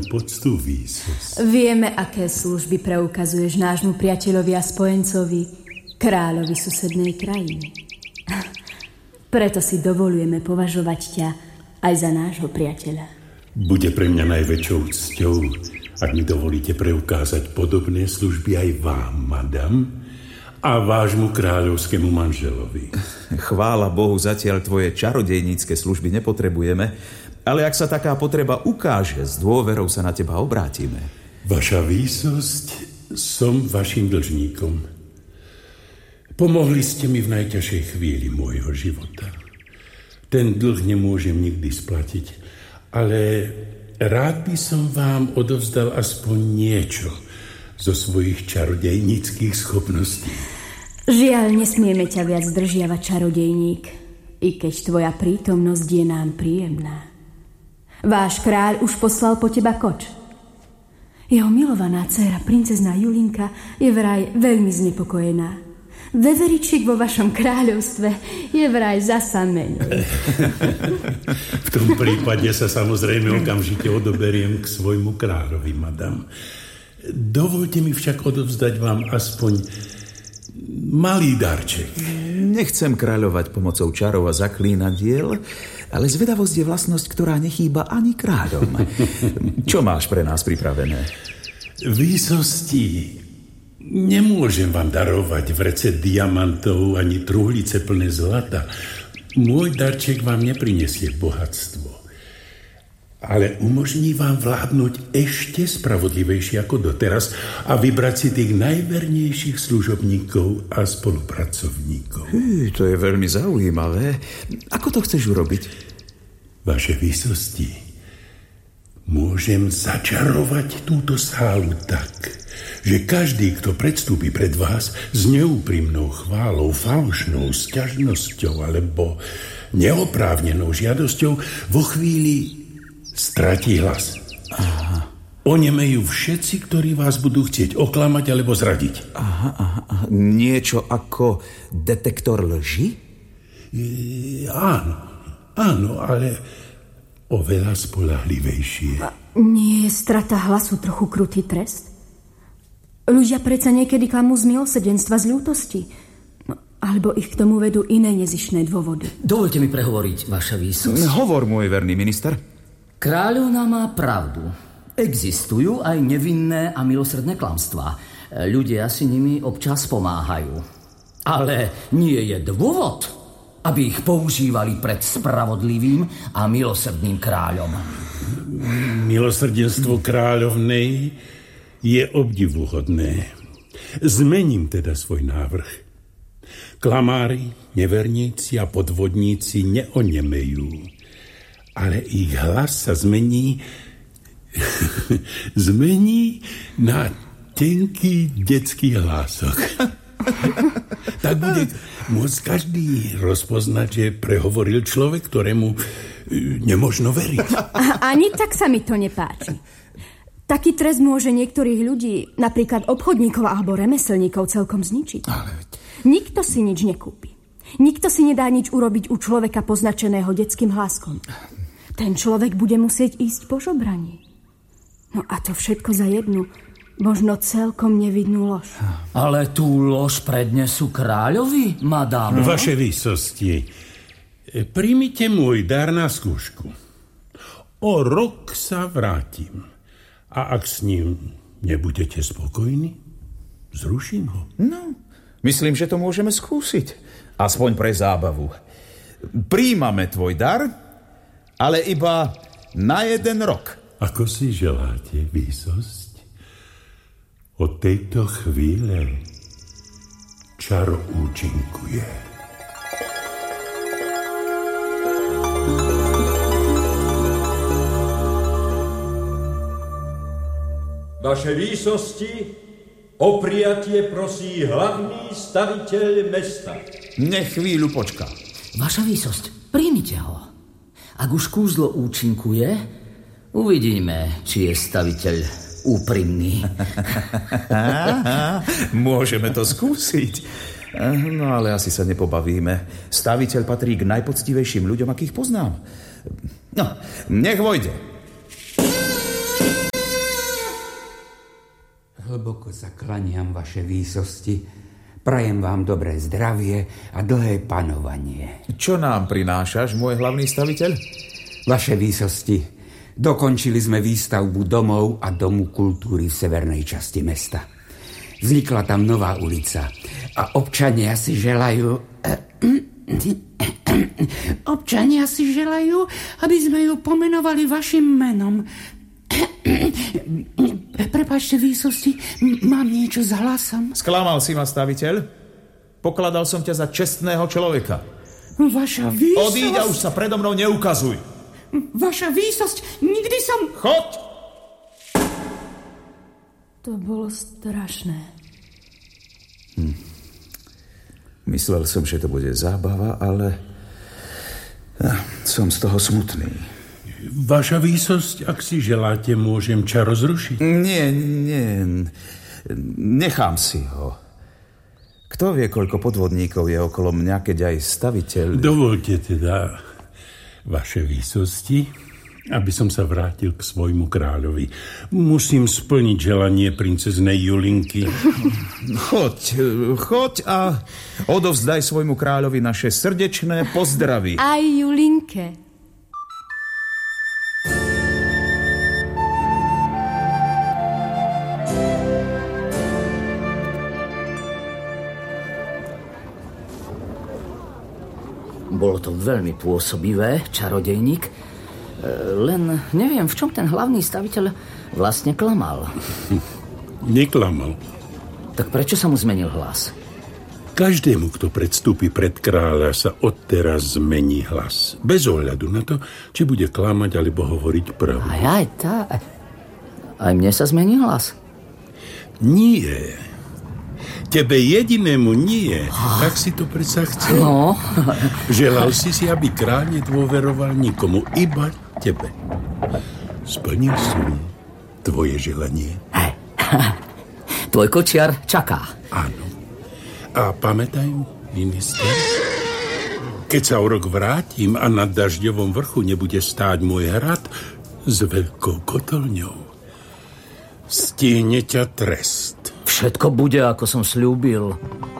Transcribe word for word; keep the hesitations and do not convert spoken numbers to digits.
veľkú poctu, výsosť. Vieme, aké služby preukazuješ nášmu priateľovi a spojencovi, kráľovi susednej krajiny. Preto si dovolujeme považovať ťa aj za nášho priateľa. Bude pre mňa najväčšou cťou, ak mi dovolíte preukázať podobné služby aj vám, madam, a vášmu kráľovskému manželovi. Chvála Bohu, zatiaľ tvoje čarodejnícke služby nepotrebujeme, ale ak sa taká potreba ukáže, s dôverou sa na teba obrátime. Vaša výsosť, som vašim dlžníkom. Pomohli ste mi v najťažšej chvíli môjho života. Ten dlh nemôžem nikdy splatiť, ale rád by som vám odovzdal aspoň niečo zo svojich čarodejníckých schopností. Žiaľ, nesmieme ťa viac zdržiavať, čarodejník, i keď tvoja prítomnosť je nám príjemná. Váš kráľ už poslal po teba koč. Jeho milovaná dcéra, princezná Julinka, je vraj veľmi znepokojená. Veveričík vo vašom kráľovstve je vraj zasa menej. V tom prípade sa samozrejme okamžite odoberiem k svojmu kráľovi, madam. Dovolte mi však odovzdať vám aspoň malý darček. Nechcem kráľovať pomocou čarov a zaklínadiel, ale zvedavosť je vlastnosť, ktorá nechýba ani kráľom. Čo máš pre nás pripravené? Výsosti, nemôžem vám darovať vrece diamantov ani truhlice plné zlata. Môj darček vám neprinesie bohatstvo, ale umožní vám vládnuť ešte spravodlivejšie ako doteraz a vybrať si tých najvernejších služobníkov a spolupracovníkov. Hý, to je veľmi zaujímavé. Ako to chceš urobiť? Vaše výsosti, môžem začarovať túto sálu tak, že každý, kto predstúpi pred vás s neúprimnou chválou, falošnou sťažnosťou alebo neoprávnenou žiadosťou, vo chvíli stratí hlas. Aha. Onemejú všetci, ktorí vás budú chcieť oklamať alebo zradiť. Aha, aha, aha. Niečo ako detektor lži? E, áno, áno, ale oveľa spoľahlivejšie. A nie je strata hlasu trochu krutý trest? Ľudia predsa niekedy klamú z milosrdenstva, z ľútosti. Alebo ich k tomu vedú iné nezištné dôvody. Dovolte mi prehovoriť, vaša výsosť. Hovor, môj verný minister. Kráľovna má pravdu. Existujú aj nevinné a milosrdné klamstvá. Ľudia si nimi občas pomáhajú. Ale nie je dôvod, aby ich používali pred spravodlivým a milosrdným kráľom. Milosrdenstvo kráľovnej je obdivuhodné. Zmením teda svoj návrh. Klamári, neverníci a podvodníci neonemejú, ale ich hlas sa zmení zmení na tenký detský hlások. Tak bude môcť každý rozpoznať, že prehovoril človek, ktorému nemožno veriť. Ani tak sa mi to nepáči. Taký trest môže niektorých ľudí, napríklad obchodníkov alebo remeselníkov, celkom zničiť. Ale... Nikto si nič nekúpi. Nikto si nedá nič urobiť u človeka poznačeného detským hláskom. Ten človek bude musieť ísť po žobraní. No a to všetko za jednu, možno celkom nevidnú lož. Ale tú lož prednesú kráľovi, madám. Vaše výsosti, príjmite môj dar na skúšku. O rok sa vrátim. A ak s ním nebudete spokojní, zruším ho. No, myslím, že to môžeme skúsiť. Aspoň pre zábavu. Príjmame tvoj dar, ale iba na jeden rok. Ako si želáte, výsosť? Od tejto chvíle čaro účinkuje. Vaše výsosti, o prijatie prosí hlavný staviteľ mesta. Nech chvíľu počká. Vaša výsosť, príjmite ho. Ak už kúzlo účinkuje, uvidíme, či je staviteľ úprimný. Môžeme to skúsiť. No ale asi sa nepobavíme. Staviteľ patrí k najpoctivejším ľuďom, akých poznám. No, nech vojde. Hlboko sa klaniam, vaše výsosti. Prajem vám dobré zdravie a dlhé panovanie. Čo nám prinášaš, môj hlavný staviteľ? Vaše výsosti, dokončili sme výstavbu domov a domu kultúry v severnej časti mesta. Vznikla tam nová ulica a občania si želajú... Občania si želajú, aby sme ju pomenovali vašim menom. Prepáčte, výsosti, mám niečo s hlasom. Sklamal si ma, staviteľ. Pokladal som ťa za čestného človeka. Vaša výsosť... Odíď a už sa predo mnou neukazuj. Vaša výsosť, nikdy som... Choď! To bolo strašné. Hm. Myslel som, že to bude zábava, ale som z toho smutný. Vaša výsosť, ak si želáte, môžem čaro zrušiť. Nie, nie. Nechám si ho. Kto vie, koľko podvodníkov je okolo mňa, keď aj staviteľ... Dovolte teda, vaše výsosti, aby som sa vrátil k svojmu kráľovi. Musím splniť želanie princeznej Julinky. Choď, choď a odovzdaj svojmu kráľovi naše srdečné pozdravy. Aj Julinke. Bolo to veľmi pôsobivé, čarodejník. Len neviem, v čom ten hlavný staviteľ vlastne klamal. Neklamal. Tak prečo sa mu zmenil hlas? Každému, kto predstúpi pred kráľa, sa odteraz zmení hlas. Bez ohľadu na to, či bude klamať alebo hovoriť pravdu. Aj, aj, tá. Aj mne sa zmení hlas? Nie. Tebe jedinému nie. Tak si to predsa chcel. No. Želal si si, aby kráľ nedôveroval nikomu, iba tebe. Splnil som tvoje želanie. Hej. Tvoj kočiar čaká. Áno. A pamätaj, minister, keď sa o rok vrátim a na Dažďovom vrchu nebude stáť môj hrad s veľkou kotolňou, stihne ťa trest. Všetko bude, ako som sľúbil.